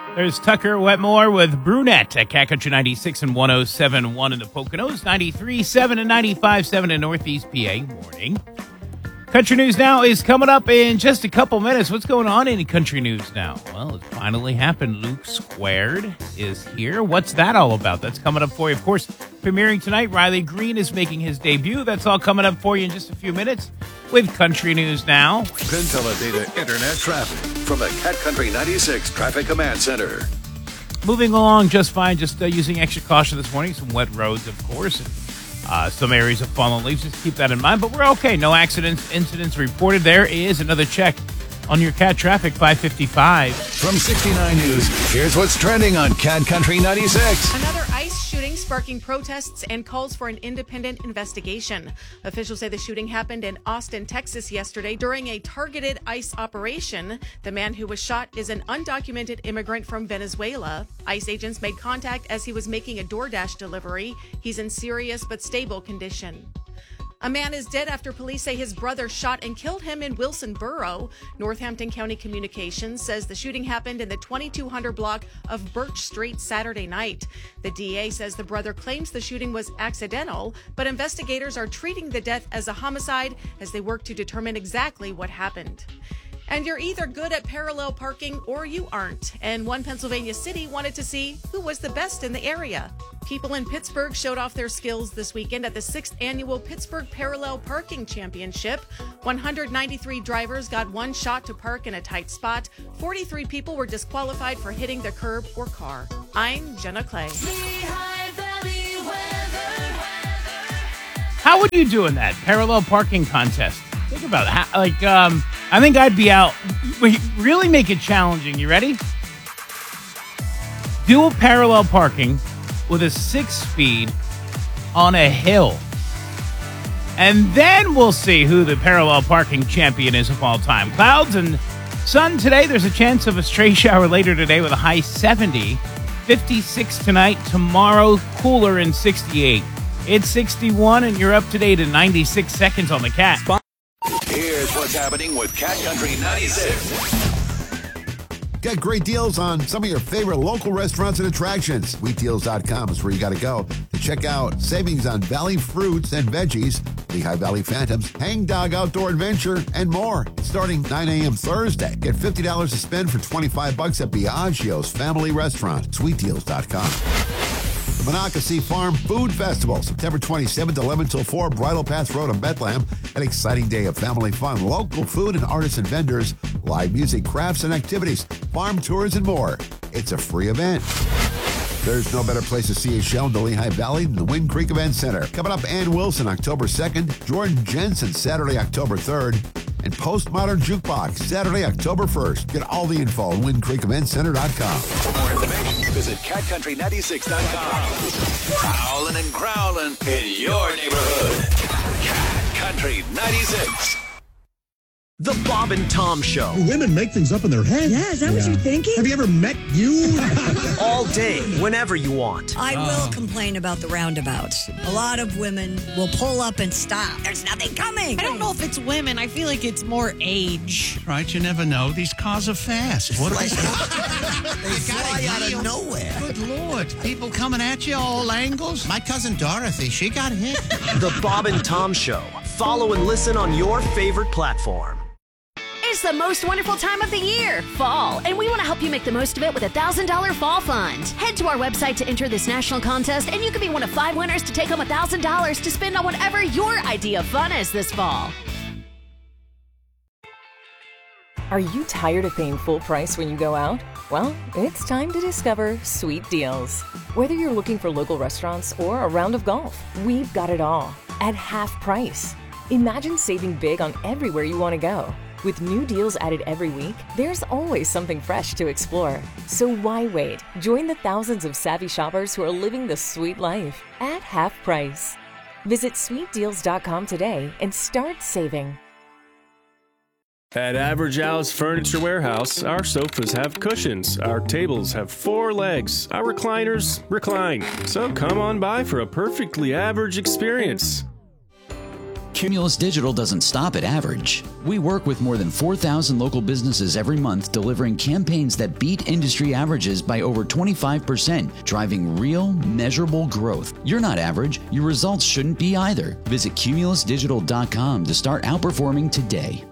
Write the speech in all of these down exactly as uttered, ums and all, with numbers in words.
There's Tucker Wetmore with Brunette at Cat Country ninety-six and one oh seven point one in the Poconos, ninety-three point seven and ninety-five point seven in Northeast P A. Morning. Country News Now is coming up in just a couple minutes. What's going on in Country News Now? Well, it finally happened. Luke Squared is here. What's that all about? That's coming up for you. Of course, premiering tonight, Riley Green is making his debut. That's all coming up for you in just a few minutes with Country News Now. PinTeleData Internet traffic from the Cat Country ninety-six Traffic Command Center. Moving along just fine, just uh, using extra caution this morning. Some wet roads, of course, and uh, some areas of fallen leaves. Just keep that in mind. But we're okay. No accidents, incidents reported. There is another check on your Cat Traffic five fifty-five. From sixty-nine News, here's what's trending on Cat Country ninety-six. Another ICE shooting sparking protests and calls for an independent investigation. Officials say the shooting happened in Austin, Texas yesterday during a targeted ICE operation. The man who was shot is an undocumented immigrant from Venezuela. ICE agents made contact as he was making a DoorDash delivery. He's in serious but stable condition. A man is dead after police say his brother shot and killed him in Wilson Borough. Northampton County Communications says the shooting happened in the twenty-two hundred block of Birch Street Saturday night. The D A says the brother claims the shooting was accidental, but investigators are treating the death as a homicide as they work to determine exactly what happened. And you're either good at parallel parking or you aren't. And one Pennsylvania city wanted to see who was the best in the area. People in Pittsburgh showed off their skills this weekend at the sixth annual Pittsburgh Parallel Parking Championship. one hundred ninety-three drivers got one shot to park in a tight spot. forty-three people were disqualified for hitting the curb or car. I'm Jenna Clay. How would you do in that parallel parking contest? Think about it. How, like, um, I think I'd be out. Wait, really make it challenging. You ready? Dual parallel parking with a six speed on a hill. And then we'll see who the parallel parking champion is of all time. Clouds and sun today. There's a chance of a stray shower later today with a high seventy. fifty-six tonight. Tomorrow, cooler in sixty-eight. It's sixty-one, and you're up to date in ninety-six seconds on the Cat. Here's what's happening with Cat Country ninety-six. Get great deals on some of your favorite local restaurants and attractions. Sweet Deals dot com is where you got to go to check out savings on Valley fruits and veggies, Lehigh Valley Phantoms, Hang Dog Outdoor Adventure, and more. Starting nine a.m. Thursday. Get fifty dollars to spend for twenty-five bucks at Biagio's Family Restaurant. Sweet Deals dot com. The Monocacy Farm Food Festival, September twenty-seventh, eleven till four, Bridle Path Road in Bethlehem. An exciting day of family fun, local food and artisan vendors, live music, crafts and activities, farm tours, and more. It's a free event. There's no better place to see a show in the Lehigh Valley than the Wind Creek Event Center. Coming up, Ann Wilson, October second, Jordan Jensen, Saturday, October third, and Postmodern Jukebox, Saturday, October first. Get all the info on wind creek event center dot com. For more information, visit cat country ninety-six dot com. Prowling and growling in your neighborhood. Cat Country ninety-six. The Bob and Tom Show. Women make things up in their head. Yeah, is that yeah. what you're thinking? Have you ever met you? All day, whenever you want. I uh. will complain about the roundabouts. A lot of women will pull up and stop. There's nothing coming. I don't know if it's women. I feel like it's more age. Right, you never know. These cars are fast. What are they? They fly out of nowhere. Good Lord. People coming at you all angles. My cousin Dorothy, she got hit. The Bob and Tom Show. Follow and listen on your favorite platform. It's the most wonderful time of the year, fall, and we want to help you make the most of it with a one thousand dollars Fall Fund. Head to our website to enter this national contest, and you could be one of five winners to take home one thousand dollars to spend on whatever your idea of fun is this fall. Are you tired of paying full price when you go out? Well, it's time to discover Sweet Deals. Whether you're looking for local restaurants or a round of golf, we've got it all at half price. Imagine saving big on everywhere you want to go. With new deals added every week, there's always something fresh to explore. So why wait? Join the thousands of savvy shoppers who are living the sweet life at half price. Visit sweet deals dot com today and start saving. At Average Al's Furniture Warehouse, our sofas have cushions, our tables have four legs, our recliners recline. So come on by for a perfectly average experience. Cumulus Digital doesn't stop at average. We work with more than four thousand local businesses every month, delivering campaigns that beat industry averages by over twenty-five percent, driving real, measurable growth. You're not average. Your results shouldn't be either. Visit cumulus digital dot com to start outperforming today.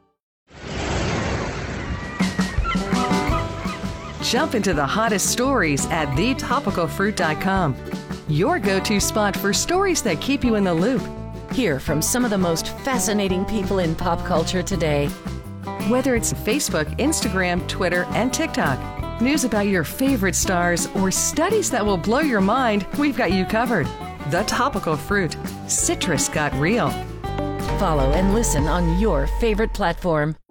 Jump into the hottest stories at the topical fruit dot com. Your go-to spot for stories that keep you in the loop. Hear from some of the most fascinating people in pop culture today. Whether it's Facebook, Instagram, Twitter, and TikTok, news about your favorite stars, or studies that will blow your mind, we've got you covered. The Topical Fruit. Citrus got real. Follow and listen on your favorite platform.